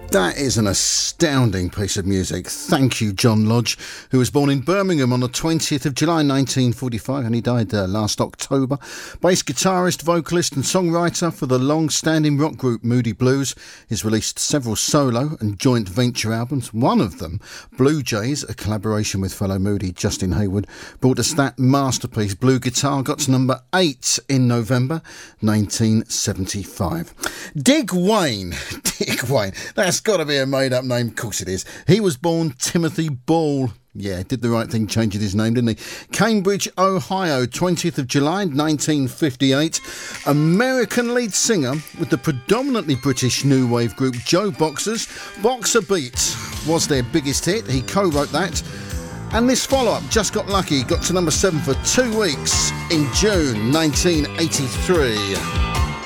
That is an astounding piece of music. Thank you, John Lodge, who was born in Birmingham on the 20th of July 1945 and he died last October. Bass guitarist, vocalist and songwriter for the long-standing rock group Moody Blues. He's released several solo and joint venture albums. One of them, Blue Jays, a collaboration with fellow Moody Justin Hayward, brought us that masterpiece. Blue Guitar got to number 8 in November 1975. Dick Wayne. That's got to be a made-up name. Of course it is. He was born Timothy Ball. Yeah, did the right thing changing his name, didn't he? Cambridge, Ohio, 20th of July, 1958. American lead singer with the predominantly British new wave group Joe Boxers. Boxer Beat was their biggest hit. He co-wrote that. And this follow-up, Just Got Lucky, got to number 7 for 2 weeks in June 1983.